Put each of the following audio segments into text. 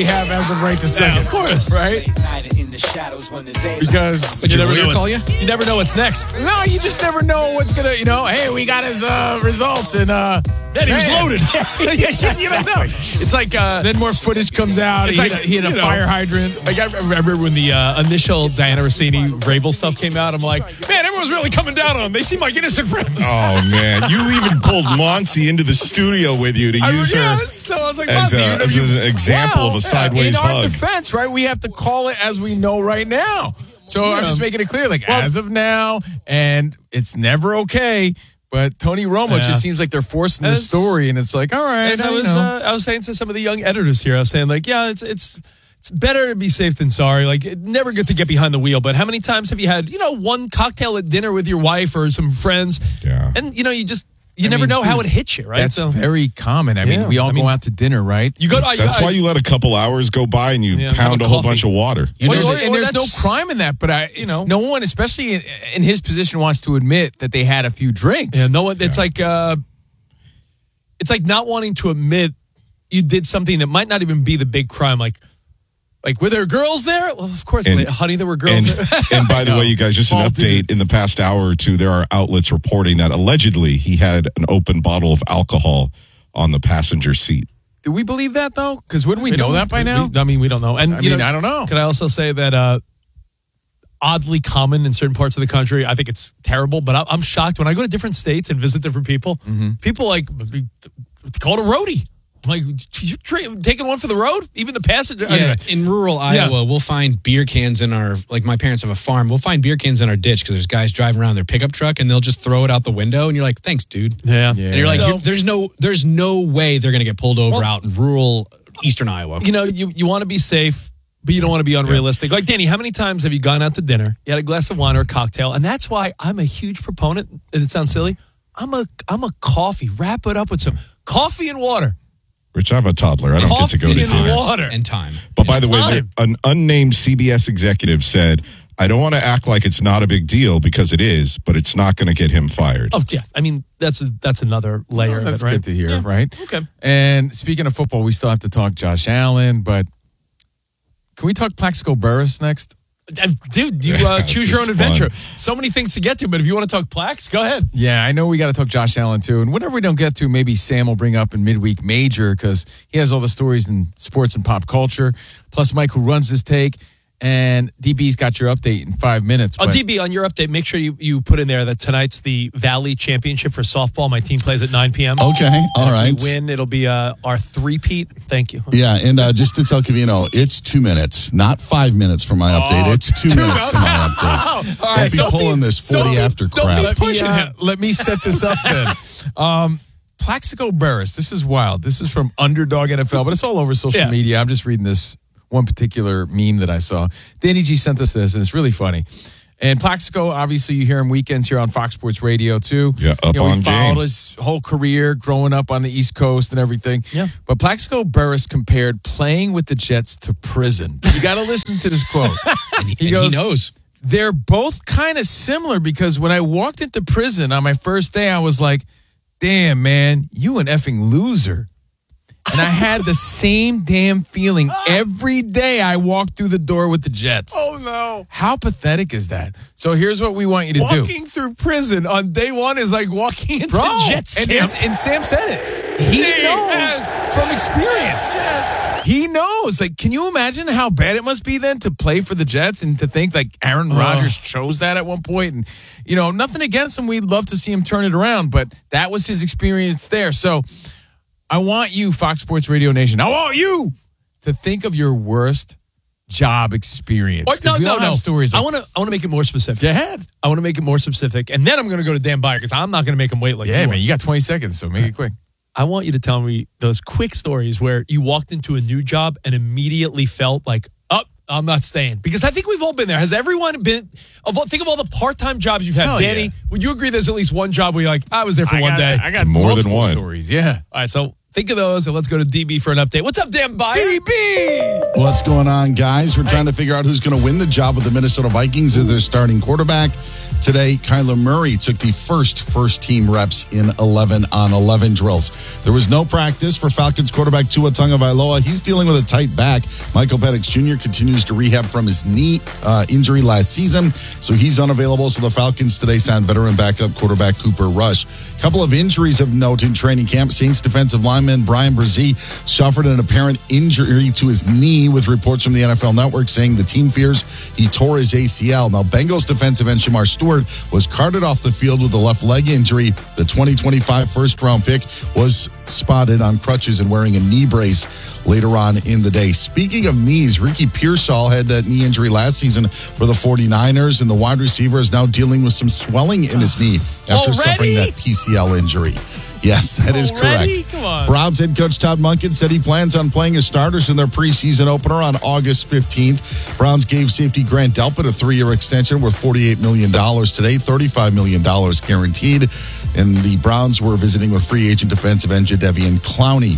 we have as of right this second. Of course. Right? Because But you your never lawyer know call you? You never know what's next. No, you just never know what's going to, hey, we got his results. And then he was loaded. You don't know. It's like then more footage comes out. It's He hit a fire hydrant. Like I remember when the initial Diana Rossini Vrabel stuff came out, I'm like, man, everyone's really coming down on them. They seem like innocent friends. Oh, man. You even pulled Monsi into the studio with you to use her so I was like, as an example of a sideways in our hug. defense, right? We have to call it as we know right now. So I'm just making it clear, like, as of now, and it's never okay. But Tony Romo just seems like they're forcing the story, and it's like, all right. I was saying to some of the young editors here, I was saying, like, yeah, it's better to be safe than sorry. Like, never good to get behind the wheel. But how many times have you had, one cocktail at dinner with your wife or some friends? Yeah. And, you never know how it hits you, right? That's very common. I mean, we all go out to dinner, right? That's why you let a couple hours go by and you pound a whole bunch of water. And there's no crime in that, but no one, especially in his position, wants to admit that they had a few drinks. Yeah, no one. It's like not wanting to admit you did something that might not even be the big crime, Like, were there girls there? Well, of course, honey, there were girls there. And by the way, you guys, just an update. In the past hour or two, there are outlets reporting that allegedly he had an open bottle of alcohol on the passenger seat. Do we believe that, though? Because wouldn't we know that by now? We don't know. And I don't know. Can I also say that oddly common in certain parts of the country? I think it's terrible, but I'm shocked when I go to different states and visit different people. Mm-hmm. People call it a roadie. Like, you're taking one for the road? Even the passenger? Yeah, anyway. In rural Iowa, we'll find beer cans in our, like my parents have a farm, we'll find beer cans in our ditch because there's guys driving around their pickup truck and they'll just throw it out the window and you're like, thanks, dude. Yeah. And you're like, there's no way they're going to get pulled over out in rural eastern Iowa. You want to be safe, but you don't want to be unrealistic. Like, Danny, how many times have you gone out to dinner, you had a glass of wine or a cocktail, and that's why I'm a huge proponent, and it sounds silly, I'm a coffee. Wrap it up with some coffee and water. Rich, I have a toddler. I don't get to go to dinner. Water. And time. But by the way, an unnamed CBS executive said, I don't want to act like it's not a big deal because it is, but it's not going to get him fired. Oh, yeah. I mean, that's another layer that's of it, right? Good to hear, right? Okay. And speaking of football, we still have to talk Josh Allen, but can we talk Plaxico Burress next? Dude, you choose your own adventure. So many things to get to, but if you want to talk Plax, go ahead. Yeah, I know we got to talk Josh Allen too. And whatever we don't get to, maybe Sam will bring up in Midweek Major because he has all the stories in sports and pop culture. Plus Mike, who runs this take. And DB's got your update in 5 minutes. Oh, DB, on your update, make sure you put in there that tonight's the Valley Championship for softball. My team plays at 9 p.m. Okay, all right. If we win, it'll be our three-peat. Thank you. Yeah, and just to tell Covino, it's 2 minutes, not 5 minutes for my update. It's 2 minutes to my update. All right, don't be pulling this 40 after crap. Let me set this up then. Plaxico Burress, this is wild. This is from Underdog NFL, but it's all over social media. I'm just reading this one particular meme that I saw. Danny G sent us this, and it's really funny. And Plaxico, obviously, you hear him weekends here on Fox Sports Radio, too. Yeah, up on He followed his whole career growing up on the East Coast and everything. Yeah. But Plaxico Burress compared playing with the Jets to prison. You got to listen to this quote. He knows. They're both kind of similar because when I walked into prison on my first day, I was like, damn, man, you an effing loser. And I had the same damn feeling every day I walked through the door with the Jets. Oh, no. How pathetic is that? So here's what we want you to do. Walking through prison on day one is like walking into Jets camp. And Sam said it. He knows from experience. He knows. Like, can you imagine how bad it must be then to play for the Jets and to think like Aaron Rodgers chose that at one point? And, nothing against him. We'd love to see him turn it around, but that was his experience there. So I want you, Fox Sports Radio Nation, I want you to think of your worst job experience. No. Stories. I want to make it more specific. Go ahead. I want to make it more specific, and then I'm going to go to Dan Byer because I'm not going to make him wait like you. Yeah, man, you got 20 seconds, so make it quick. I want you to tell me those quick stories where you walked into a new job and immediately felt like, I'm not staying. Because I think we've all been there. Has everyone been? Think of all the part-time jobs you've had. Hell Danny, would you agree there's at least one job where you're like, I was there for one day? I got more than one stories, yeah. All right, so think of those, and let's go to DB for an update. What's up, Dan Byer? DB! What's going on, guys? We're trying to figure out who's going to win the job with the Minnesota Vikings as their starting quarterback. Today, Kyler Murray took the first team reps in 11-on-11 drills. There was no practice for Falcons quarterback Tua Tagovailoa. He's dealing with a tight back. Michael Penix Jr. continues to rehab from his knee injury last season, so he's unavailable. So the Falcons today signed veteran backup quarterback Cooper Rush. A couple of injuries of note in training camp. Saints defensive lineman Brian Brzee suffered an apparent injury to his knee, with reports from the NFL Network saying the team fears he tore his ACL. Now, Bengals defensive end Shamar Stewart was carted off the field with a left leg injury. The 2025 first-round pick was spotted on crutches and wearing a knee brace later on in the day. Speaking of knees, Ricky Pearsall had that knee injury last season for the 49ers, and the wide receiver is now dealing with some swelling in his knee after suffering that PCL injury. Yes, that is correct. Come on. Browns head coach Todd Monken said he plans on playing his starters in their preseason opener on August 15th. Browns gave safety Grant Delpit a 3-year extension worth $48 million today, $35 million guaranteed. And the Browns were visiting with free agent defensive end Jadeveon Clowney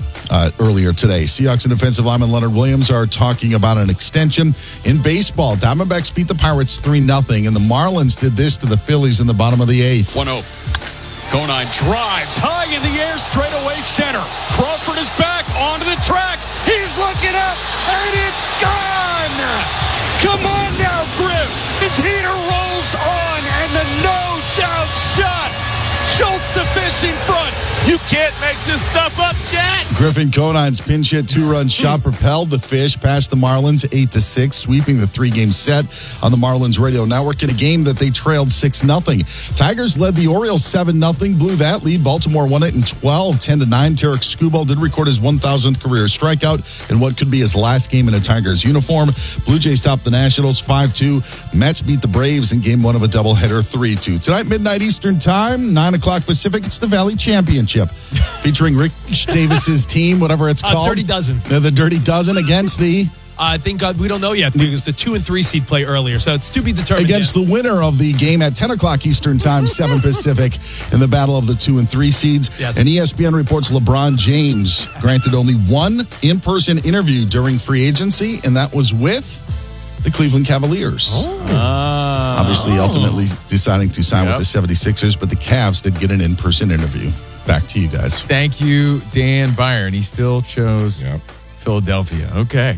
earlier today. Seahawks and defensive lineman Leonard Williams are talking about an extension. In baseball, Diamondbacks beat the Pirates 3-0, and the Marlins did this to the Phillies in the bottom of the 8th. 1-0. Conine drives high in the air, straight away center. Crawford is back onto the track. He's looking up, and it's gone. Come on now, Griff. His heater rolls on, and the no-doubt shot. Schultz the fish in front. You can't make this stuff up, Jack. Griffin Conine's pinch hit 2-run shot propelled the Fish past the Marlins 8-6, sweeping the 3-game set on the Marlins radio network in a game that they trailed 6-0. Tigers led the Orioles 7-0, blew that lead. Baltimore won it in 12, 10-9. Tarek Skubal did record his 1,000th career strikeout in what could be his last game in a Tigers uniform. Blue Jays topped the Nationals 5-2. Mets beat the Braves in game 1 of a doubleheader 3-2. Tonight, midnight Eastern time, 9 o'clock Pacific, it's the Valley Championship featuring Rich Davis's team, whatever it's called. Dirty Dozen. The Dirty Dozen against the... I think we don't know yet because the 2 and 3 seed play earlier, so it's to be determined. Against the winner of the game at 10 o'clock Eastern time, 7 Pacific, in the battle of the 2 and 3 seeds. Yes. And ESPN reports LeBron James granted only one in-person interview during free agency, and that was with the Cleveland Cavaliers. Obviously, ultimately deciding to sign with the 76ers, but the Cavs did get an in-person interview. Back to you guys. Thank you, Dan Byron. He still chose Philadelphia. Okay.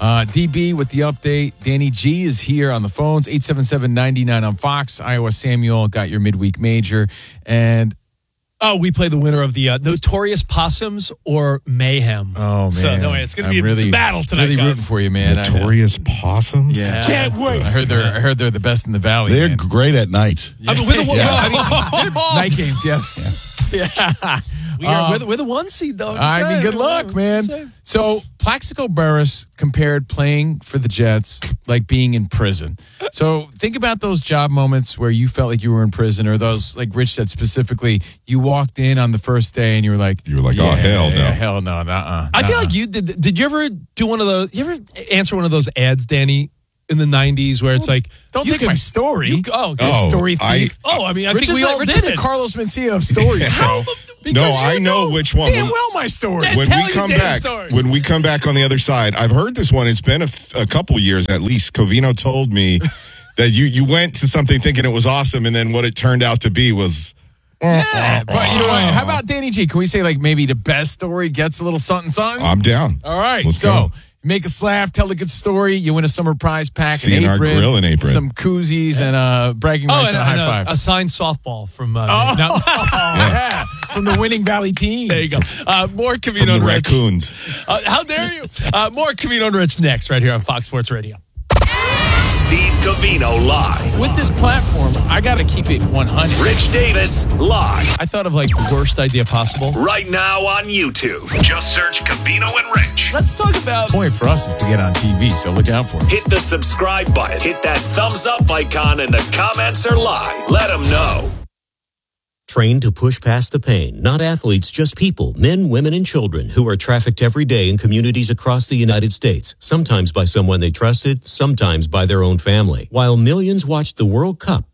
DB with the update. Danny G is here on the phones. 877-99 on Fox. Iowa Samuel got your midweek major. And we play the winner of the Notorious Possums or Mayhem. Oh, man. So, no, it's going to be a battle tonight, really guys. rooting for you, man. Notorious Possums? Yeah. Can't wait. I heard they're the best in the Valley. They're man. great at night. I mean, Night games, yes. Yeah. we're the 1 seed, though. I mean, good luck, man. So, Plaxico Burress compared playing for the Jets like being in prison. So, think about those job moments where you felt like you were in prison, or those, like Rich said specifically, you walked in on the first day and you were like, oh, hell no. Hell no. I feel like you did. Did you ever do one of those? You ever answer one of those ads, Danny, in the 90s where it's like, don't take my story. Story thief. I mean, I Rich think we all Rich did is it. the Carlos Mencia of stories. I know which one. Damn well my story. When we come back on the other side, I've heard this one. It's been a couple years at least. Covino told me that you went to something thinking it was awesome, and then what it turned out to be was... Yeah, but you know what? How about Danny G? Can we say like maybe the best story gets a little something? I'm down. All right, Let's go. Make us laugh, tell a good story. You win a summer prize pack, CNR grill and apron, some koozies, and bragging rights and a high five. A signed softball from from the winning Valley team. There you go. More Covino from the and Rich. Raccoons. How dare you? More Covino and Rich next, right here on Fox Sports Radio. Steve Covino live. With this platform, I got to keep it 100. Rich Davis live. I thought of like the worst idea possible. Right now on YouTube. Just search Covino and Rich. Let's talk about... The point for us is to get on TV, so look out for it. Hit the subscribe button. Hit that thumbs up icon, and the comments are live. Let them know. Trained to push past the pain, not athletes, just people, men, women, and children who are trafficked every day in communities across the United States, sometimes by someone they trusted, sometimes by their own family. While millions watched the World Cup,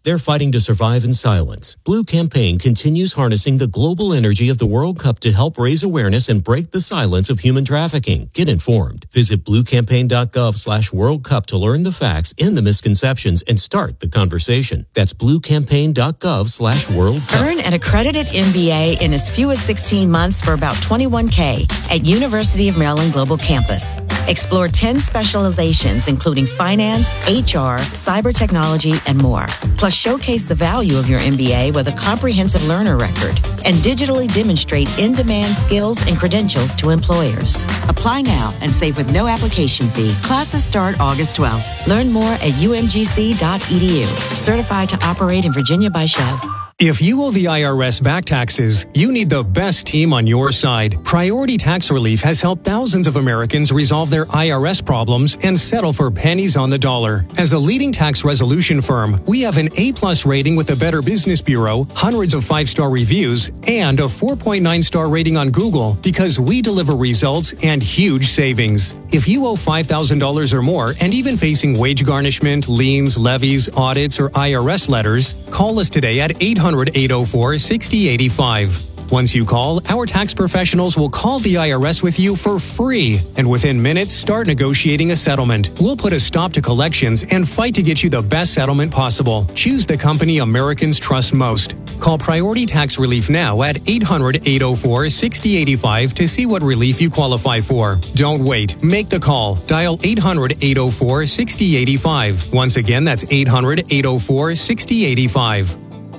They're fighting to survive in silence. Blue Campaign continues harnessing the global energy of the World Cup to help raise awareness and break the silence of human trafficking. Get informed. Visit bluecampaign.gov/World Cup to learn the facts and the misconceptions and start the conversation. That's bluecampaign.gov/World Cup. Earn an accredited MBA in as few as 16 months for about $21K at University of Maryland Global Campus. Explore 10 specializations, including finance, HR, cyber technology, and more. Plus, showcase the value of your MBA with a comprehensive learner record and digitally demonstrate in-demand skills and credentials to employers. Apply now and save with no application fee. Classes start August 12th. Learn more at umgc.edu. Certified to operate in Virginia by Chev. If you owe the IRS back taxes, you need the best team on your side. Priority Tax Relief has helped thousands of Americans resolve their IRS problems and settle for pennies on the dollar. As a leading tax resolution firm, we have an A+ rating with the Better Business Bureau, hundreds of 5-star reviews, and a 4.9-star rating on Google because we deliver results and huge savings. If you owe $5,000 or more and even facing wage garnishment, liens, levies, audits, or IRS letters, call us today at 800-804-6085. Once you call, our tax professionals will call the IRS with you for free, and within minutes, start negotiating a settlement. We'll put a stop to collections and fight to get you the best settlement possible. Choose the company Americans trust most. Call Priority Tax Relief now at 800-804-6085 to see what relief you qualify for. Don't wait. Make the call. Dial 800-804-6085. Once again, that's 800-804-6085.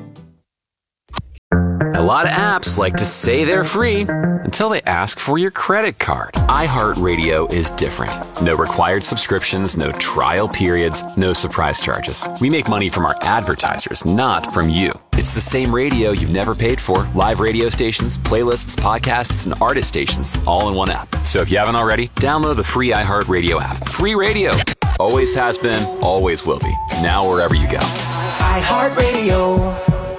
A lot of apps like to say they're free until they ask for your credit card. iHeartRadio is different. No required subscriptions, no trial periods, no surprise charges. We make money from our advertisers, not from you. It's the same radio you've never paid for. Live radio stations, playlists, podcasts, and artist stations, all in one app. So if you haven't already, download the free iHeartRadio app. Free radio. Always has been, always will be. Now wherever you go. iHeartRadio.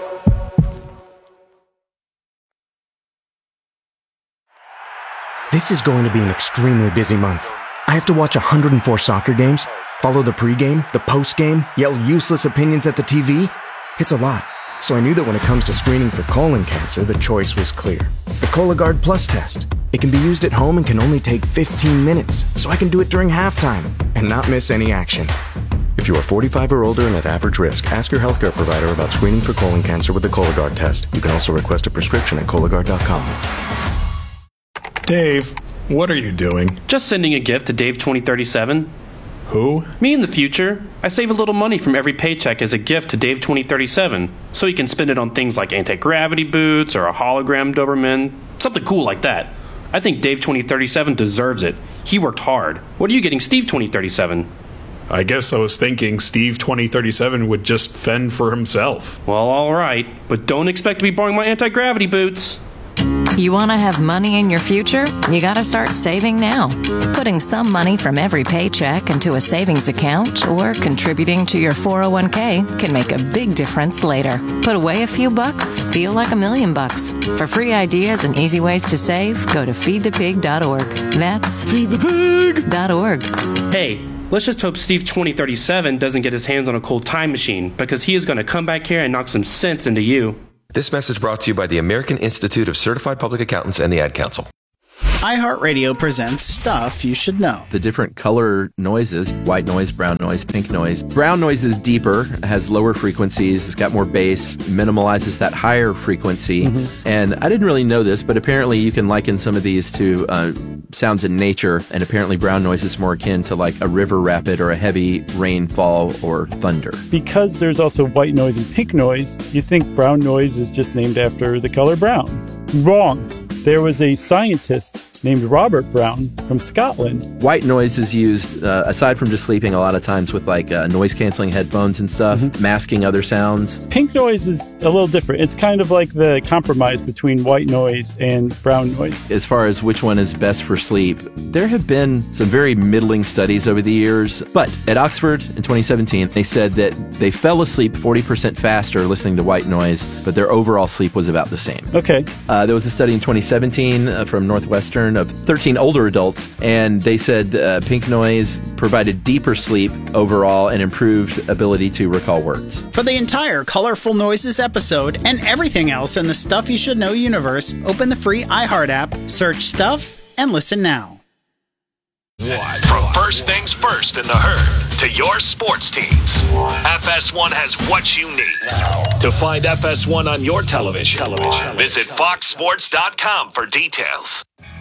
This is going to be an extremely busy month. I have to watch 104 soccer games, follow the pregame, the postgame, yell useless opinions at the TV. It's a lot. So I knew that when it comes to screening for colon cancer, the choice was clear. The Cologuard Plus test. It can be used at home and can only take 15 minutes, so I can do it during halftime and not miss any action. If you are 45 or older and at average risk, ask your healthcare provider about screening for colon cancer with the Cologuard test. You can also request a prescription at Cologuard.com. Dave, what are you doing? Just sending a gift to Dave 2037. Who? Me in the future. I save a little money from every paycheck as a gift to Dave 2037, so he can spend it on things like anti-gravity boots or a hologram Doberman, something cool like that. I think Dave 2037 deserves it. He worked hard. What are you getting Steve 2037? I guess I was thinking Steve 2037 would just fend for himself. Well, all right, but don't expect to be borrowing my anti-gravity boots. You want to have money in your future? You got to start saving now. Putting some money from every paycheck into a savings account or contributing to your 401k can make a big difference later. Put away a few bucks, feel like $1 million. For free ideas and easy ways to save, go to feedthepig.org. That's feedthepig.org. Hey, let's just hope Steve 2037 doesn't get his hands on a cold time machine, because he is going to come back here and knock some sense into you. This message brought to you by the American Institute of Certified Public Accountants and the Ad Council. iHeartRadio presents Stuff You Should Know. The different color noises, white noise, brown noise, pink noise. Brown noise is deeper, has lower frequencies, it's got more bass, minimalizes that higher frequency. And I didn't really know this, but apparently you can liken some of these to sounds in nature, and apparently brown noise is more akin to like a river rapid or a heavy rainfall or thunder. Because there's also white noise and pink noise, you think brown noise is just named after the color brown. Wrong. There was a scientist named Robert Brown from Scotland. White noise is used, aside from just sleeping, a lot of times with like noise-canceling headphones and stuff, masking other sounds. Pink noise is a little different. It's kind of like the compromise between white noise and brown noise. As far as which one is best for sleep, there have been some very middling studies over the years. But at Oxford in 2017, they said that they fell asleep 40% faster listening to white noise, but their overall sleep was about the same. Okay. There was a study in 2017 from Northwestern children, of 13 older adults, and they said pink noise provided deeper sleep overall and improved ability to recall words. For the entire Colorful Noises episode and everything else in the Stuff You Should Know universe, open the free iHeart app, search Stuff, and listen now. From first things first in the herd to your sports teams, FS1 has what you need. To find FS1 on your television, visit foxsports.com for details.